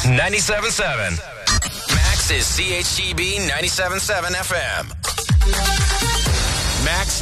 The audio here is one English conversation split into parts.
97.7. Max is CHGB 97.7 FM. Max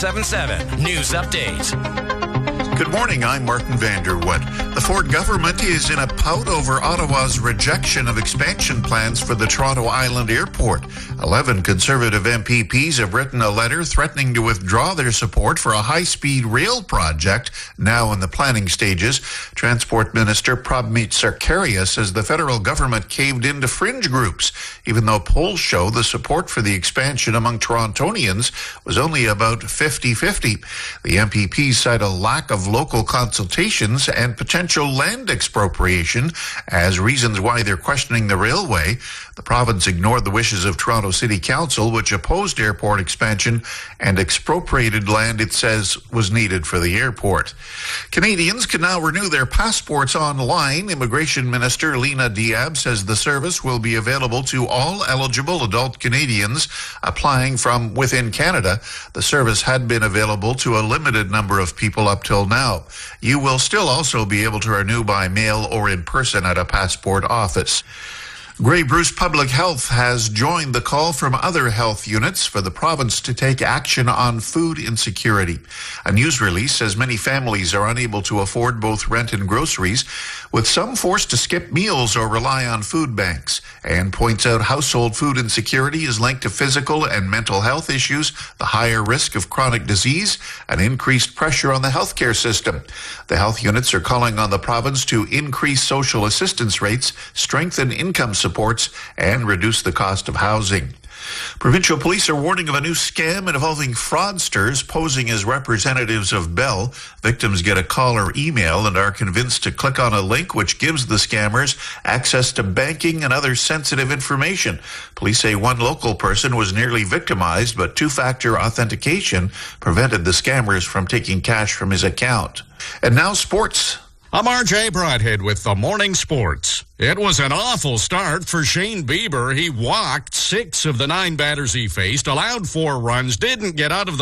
97.7 News Update. Good morning, I'm Martin Vanderwood. The Ford government is in a pout over Ottawa's rejection of expansion plans for the Toronto Island Airport. 11 Conservative MPPs have written a letter threatening to withdraw their support for a high-speed rail project now in the planning stages. Transport Minister Prabmeet Sarkaria says the federal government caved into fringe groups, even though polls show the support for the expansion among Torontonians was only about 50-50. The MPPs cite a lack of local consultations and potential land expropriation as reasons why they're questioning the railway. The province ignored the wishes of Toronto City Council, which opposed airport expansion and expropriated land it says was needed for the airport. Canadians can now renew their passports online. Immigration Minister Lena Diab says the service will be available to all eligible adult Canadians applying from within Canada. The service had been available to a limited number of people up till now. You will still also be able to renew by mail or in person at a passport office. Grey Bruce Public Health has joined the call from other health units for the province to take action on food insecurity. A news release says many families are unable to afford both rent and groceries, with some forced to skip meals or rely on food banks, and points out household food insecurity is linked to physical and mental health issues, the higher risk of chronic disease, and increased pressure on the healthcare system. The health units are calling on the province to increase social assistance rates, strengthen income supports, and reduce the cost of housing. Provincial police are warning of a new scam involving fraudsters posing as representatives of Bell. Victims get a call or email and are convinced to click on a link which gives the scammers access to banking and other sensitive information. Police say one local person was nearly victimized, but two-factor authentication prevented the scammers from taking cash from his account. And now sports. I'm RJ Broadhead with the Morning Sports. It was an awful start for Shane Bieber. He walked 6 of the 9 batters he faced, allowed 4 runs, didn't get out of the